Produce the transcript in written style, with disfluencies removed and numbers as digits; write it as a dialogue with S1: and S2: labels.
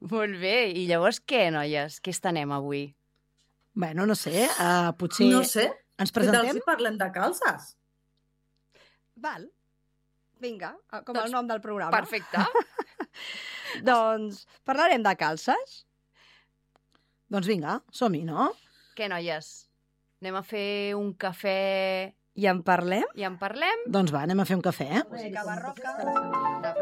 S1: Molt bé. I llavors què, noies? Què estanem avui?
S2: Bueno, no sé, potser...
S3: No sé.
S2: Ens
S3: Què tal
S2: presentem?
S3: si parlem de calces?
S4: Val. Vinga, com
S1: Doncs
S4: el nom del programa.
S1: Perfecte.
S4: Doncs parlarem de calces.
S2: Doncs vinga, som-hi, no?
S1: Què, noies? Anem a fer un cafè
S4: I en parlem?
S1: i en parlem?
S2: Doncs va, anem a fer un cafè.
S4: Música barroca.